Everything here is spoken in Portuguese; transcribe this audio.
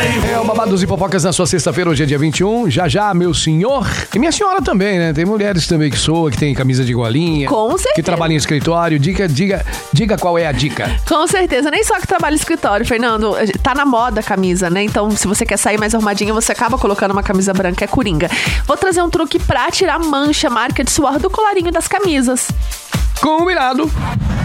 É o Babados e Fofocas na sua sexta-feira, hoje é dia 21. Já, meu senhor. E minha senhora também, né? Tem mulheres também que soam, que tem camisa de golinha. Com certeza. Que trabalham em escritório. Diga qual é a dica. Com certeza. Nem só que trabalha em escritório, Fernando. Tá na moda a camisa, né? Então, se você quer sair mais arrumadinha, você acaba colocando uma camisa branca. É coringa. Vou trazer um truque pra tirar mancha, marca de suor do colarinho das camisas. Combinado.